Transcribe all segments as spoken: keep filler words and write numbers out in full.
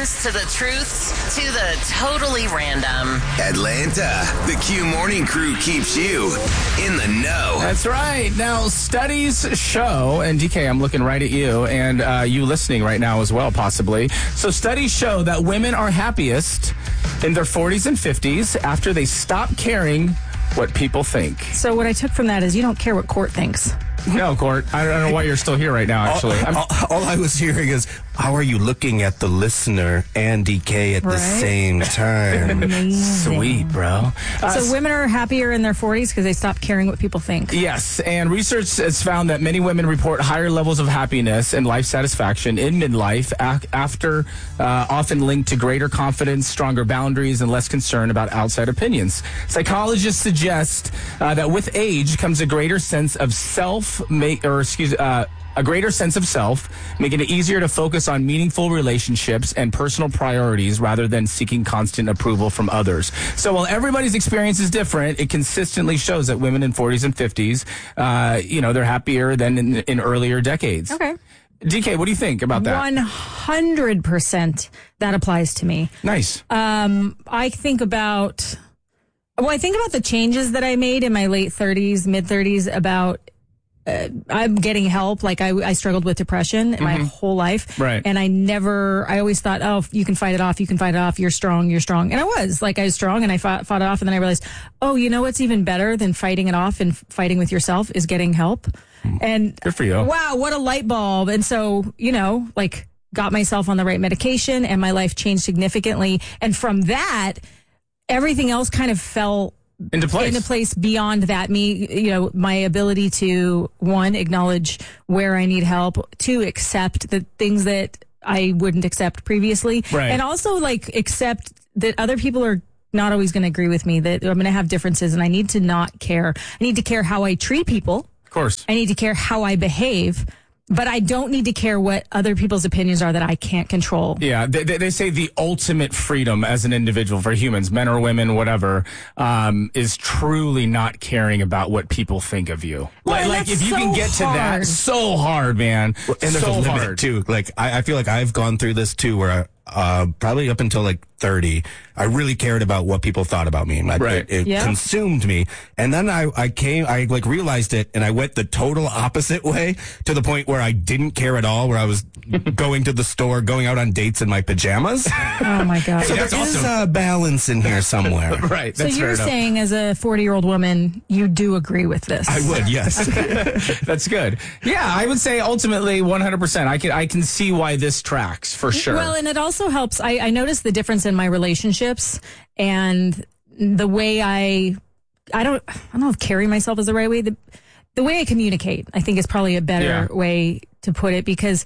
opinions to the truths to the totally random. Atlanta, the Q Morning Crew keeps you in the know. That's right. Now, studies show, and D K, I'm looking right at you, and uh, you listening right now as well, possibly. So studies show that women are happiest in their forties and fifties after they stop caring what people think. So what I took from that is you don't care what Court thinks. No, Court. I don't know why you're still here right now, actually. All, all, all I was hearing is, how are you looking at the listener and D K at right? the same time? Amazing. Sweet, bro. Uh, so women are happier in their forties because they stop caring what people think. Yes, and research has found that many women report higher levels of happiness and life satisfaction in midlife ac- after uh, often linked to greater confidence, stronger boundaries, and less concern about outside opinions. Psychologists suggest uh, that with age comes a greater sense of self, make, or excuse, uh, a greater sense of self, making it easier to focus on meaningful relationships and personal priorities rather than seeking constant approval from others. So while everybody's experience is different, it consistently shows that women in forties and fifties, uh, you know, they're happier than in, in earlier decades. Okay. D K, what do you think about that? one hundred percent that applies to me. Nice. Um, I think about, well, I think about the changes that I made in my late thirties, mid thirties about Uh, I'm getting help. Like I, I struggled with depression mm-hmm. my whole life. Right. And I never, I always thought, oh, you can fight it off. You can fight it off. You're strong. You're strong. And I was like, I was strong and I fought, fought it off. And then I realized, oh, you know what's even better than fighting it off and fighting with yourself is getting help. And good for you. Wow, what a light bulb. And so, you know, like got myself on the right medication and my life changed significantly. And from that, everything else kind of fell into place. Into place beyond that. Me, you know, my ability to, one, acknowledge where I need help, two, accept the things that I wouldn't accept previously. Right. And also, like, accept that other people are not always going to agree with me, that I'm going to have differences, and I need to not care. I need to care how I treat people. Of course. I need to care how I behave. But I don't need to care what other people's opinions are that I can't control. Yeah, they, they say the ultimate freedom as an individual for humans, men or women, whatever, um, is truly not caring about what people think of you. Well, like, like if you so can get to hard. that, so hard, man. And there's so a limit hard. too. Like I, I feel like I've gone through this too, where I, uh, probably up until like thirty, I really cared about what people thought about me. I, right. It, it yeah. consumed me. And then I, I came, I like realized it, and I went the total opposite way to the point where I didn't care at all, where I was going to the store, going out on dates in my pajamas. Oh my God. So that's there is awesome. a balance in here somewhere. Right. So That's you're fair enough. saying as a forty-year-old woman, you do agree with this? I would, yes. That's good. Yeah, I would say ultimately one hundred percent. I can I can see why this tracks for sure. Well, and it also helps. I, I noticed the difference in my relationships and the way I, I don't, I don't know if carry myself is the right way. The, the way I communicate, I think, is probably a better Yeah. way to put it, because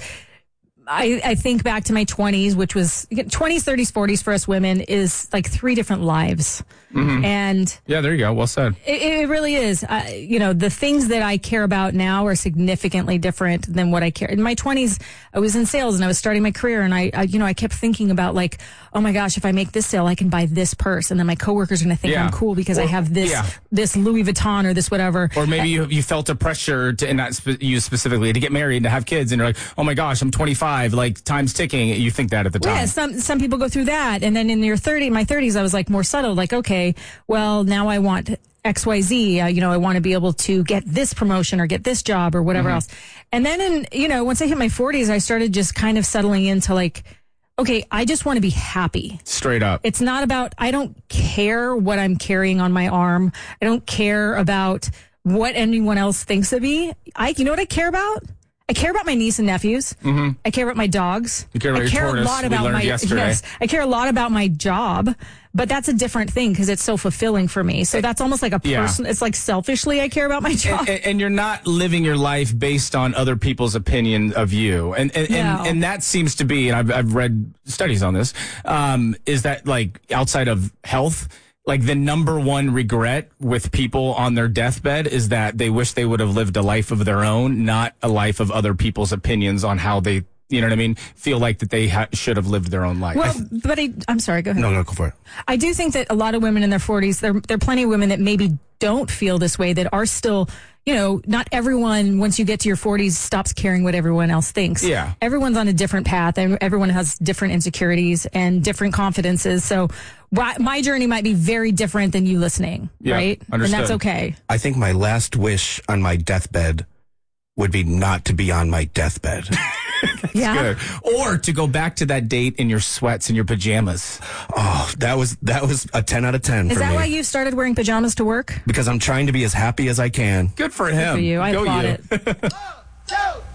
I, I think back to my twenties, which was twenties, thirties, forties for us women is like three different lives. Mm-hmm. And yeah, there you go. Well said. It, it really is. Uh, you know, the things that I care about now are significantly different than what I care. In my twenties, I was in sales and I was starting my career, and I, I you know, I kept thinking about like, oh my gosh, if I make this sale, I can buy this purse, and then my coworkers are going to think Yeah. I'm cool because Or- I have this yeah. this Louis Vuitton or this whatever. Or maybe you you felt a pressure to, and not spe- you specifically, to get married and to have kids, and you're like, oh my gosh, I'm twenty-five, like time's ticking. You think that at the time. Yeah, some some people go through that, and then in your thirty, my thirties, I was like more subtle, like okay, well now I want X Y Z. Uh, you know, I want to be able to get this promotion or get this job or whatever Mm-hmm. else. And then in you know, once I hit my forties, I started just kind of settling into like, okay, I just want to be happy. Straight up. It's not about, I don't care what I'm carrying on my arm. I don't care about what anyone else thinks of me. I, you know what I care about? I care about my niece and nephews. Mm-hmm. I care about my dogs. You care about I your care tortoise, a lot we about learned my yesterday. yes. I care a lot about my job, but that's a different thing because it's so fulfilling for me. So that's almost like a Yeah. person. It's like selfishly I care about my job. And, and you're not living your life based on other people's opinion of you. And and, No. and, and that seems to be, and I've, I've read studies on this, um, is that like outside of health, like the number one regret with people on their deathbed is that they wish they would have lived a life of their own, not a life of other people's opinions on how they, you know what I mean, feel like that they ha- should have lived their own life. Well, but I, I'm sorry, go ahead. No, no, go for it. I do think that a lot of women in their forties, there, there are plenty of women that maybe don't feel this way, that are still, you know, not everyone, once you get to your forties, stops caring what everyone else thinks. Yeah. Everyone's on a different path, and everyone has different insecurities and different confidences. So wh- my journey might be very different than you listening, Yeah, right? understood. And that's okay. I think my last wish on my deathbed would be not to be on my deathbed. Yeah. Good. Or to go back to that date in your sweats and your pajamas. Oh, that was that was a ten out of ten Is for that me. why you've started wearing pajamas to work? Because I'm trying to be as happy as I can. Good for him. For you. I Go applaud you. it. One, two,